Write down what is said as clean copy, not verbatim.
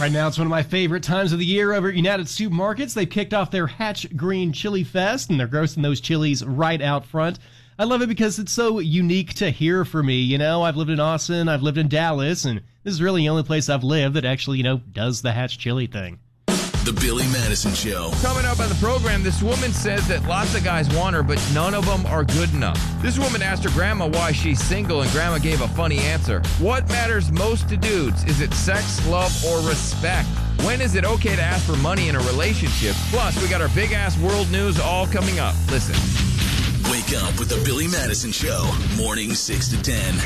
Right now, it's one of my favorite times of the year over at United Supermarkets. They've kicked off their Hatch Green Chili Fest, and they're roasting those chilies right out front. I love it because it's so unique to hear for me. You know, I've lived in Austin, I've lived in Dallas, and this is really the only place I've lived that actually, does the Hatch chili thing. The Billy Madison Show. Coming up on the program, this woman says that lots of guys want her, but none of them are good enough. This woman asked her grandma why she's single, and grandma gave a funny answer. What matters most to dudes? Is it sex, love, or respect? When is it okay to ask for money in a relationship? Plus, we got our big-ass world news all coming up. Listen. Wake up with the Billy Madison Show, morning 6 to 10.